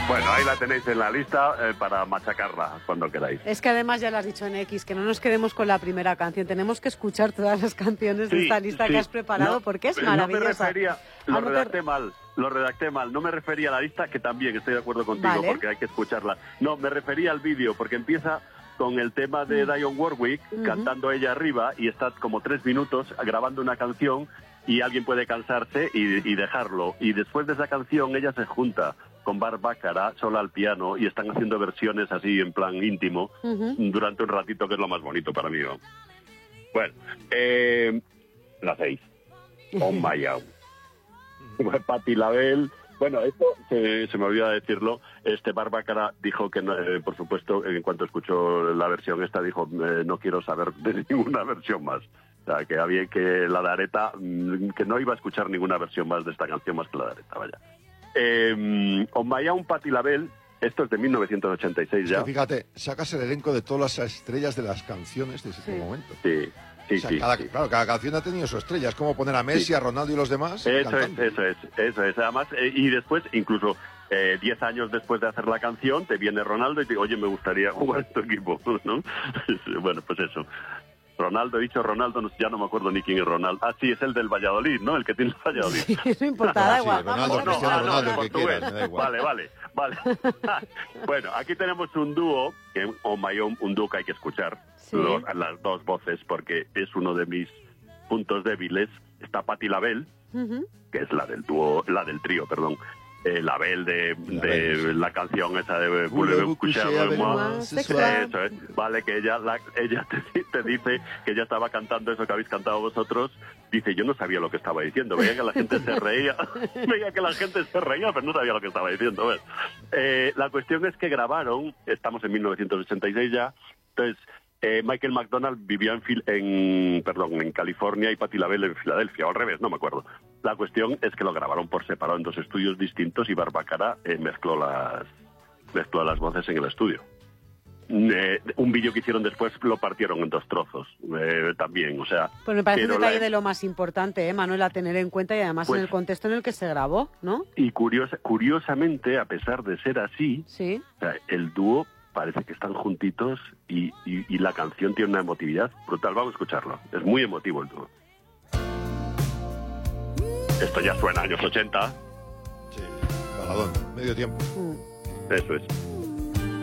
Bueno, ahí la tenéis en la lista para machacarla cuando queráis. Es que además ya lo has dicho en X, que no nos quedemos con la primera canción. Tenemos que escuchar todas las canciones de esta lista que has preparado porque es maravillosa. No me refería, lo redacté mal. No me refería a la lista, que también estoy de acuerdo contigo porque hay que escucharla. No, me refería al vídeo porque empieza con el tema de Dionne Warwick cantando ella arriba y está como 3 minutos grabando una canción y alguien puede cansarse y dejarlo. Y después de esa canción ella se junta con Barbácara sola al piano y están haciendo versiones así en plan íntimo durante un ratito, que es lo más bonito para mí, ¿no? Bueno, la 6. On My Own. Patti LaBelle. Bueno, esto se me olvida decirlo. Barbácara dijo que, por supuesto, en cuanto escuchó la versión esta, dijo, no quiero saber de ninguna versión más. O sea, que había que la de Areta, que no iba a escuchar ninguna versión más de esta canción más que la de Areta, vaya. On My Own, Patti LaBelle, esto es de 1986 ya. Es que fíjate, sacas el elenco de todas las estrellas de las canciones de ese momento. Sí. Claro, cada canción ha tenido su estrella. Es como poner a Messi, a Ronaldo y los demás. Eso es. Además, y después, incluso 10 años después de hacer la canción, te viene Ronaldo y te dice, oye, me gustaría jugar en tu equipo, ¿no? Bueno, pues eso. Ronaldo, he dicho Ronaldo, ya no me acuerdo ni quién es Ronaldo. Ah, sí, es el del Valladolid, ¿no? El que tiene el Valladolid. Sí, no importa, da igual. Sí, Ronaldo, Cristiano Ronaldo, el que quieras, me da igual. Vale. Bueno, aquí tenemos un dúo, On My Own, un dúo que hay que escuchar, las dos voces, porque es uno de mis puntos débiles. Está Patti LaBelle, que es la del dúo, la del trío, perdón. LaBelle de la canción esa de Voulez-vous coucher avec moi. Eso es. Vale, que ella te dice que ella estaba cantando eso que habéis cantado vosotros. Dice, yo no sabía lo que estaba diciendo. Veía que la gente se reía. Pero no sabía lo que estaba diciendo. La cuestión es que grabaron, estamos en 1986 ya, entonces Michael McDonald vivía en California y Patti LaBelle en Filadelfia, o al revés, no me acuerdo. La cuestión es que lo grabaron por separado en 2 estudios distintos y Barbácara mezcló las voces en el estudio. Un vídeo que hicieron después lo partieron en 2 trozos también, o sea... Pues me parece un detalle de lo más importante, Manuel, a tener en cuenta y además en el contexto en el que se grabó, ¿no? Y curiosamente, a pesar de ser así, o sea, el dúo parece que están juntitos y la canción tiene una emotividad brutal. Vamos a escucharlo. Es muy emotivo el dúo. Esto ya suena años 80. Sí, baladón, medio tiempo. Eso es.